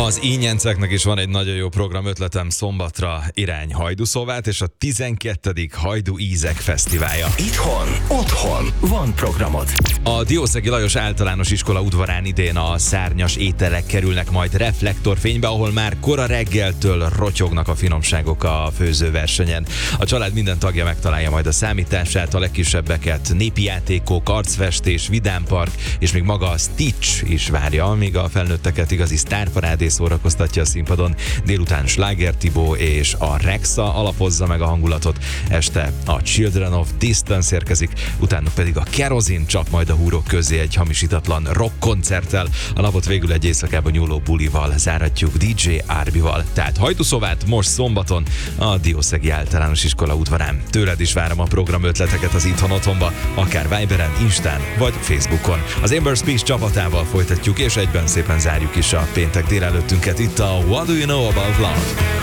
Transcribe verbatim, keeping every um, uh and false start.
Az ínyenceknek is van egy nagyon jó program ötletem szombatra, irány Hajdúszóvát és a tizenkettedik Hajdú Ízek Fesztiválja. Itthon, otthon van programod. A Diószegi Lajos Általános Iskola udvarán idén a szárnyas ételek kerülnek majd reflektorfénybe, ahol már kora reggeltől rotyognak a finomságok a főzőversenyen. A család minden tagja megtalálja majd a számítását, a legkisebbeket népi játékok, arcfestés, vidámpark és még maga a Stitch is várja, míg a felnőtteket igazi sztárparádé szórakoztatja a színpadon. Délután Sláger Tibó és a Rexa alapozza meg a hangulatot. Este a Children of Distance érkezik, utána pedig a Kerozin csap majd a húrok közé egy hamisítatlan rock koncerttel. A napot végül egy éjszakában nyúló bulival záratjuk dé dzsé Árbival. Tehát Hajdúszóvát most szombaton a Diószegi Általános Iskola udvarán. Tőled is várom a program ötleteket az Itthon otthonba, akár Viberen, Instán vagy Facebookon. Az Amber Speech csapatával folytatjuk, és egyben szépen zárjuk is a péntek délelőttünket itt a What Do You Know About Love?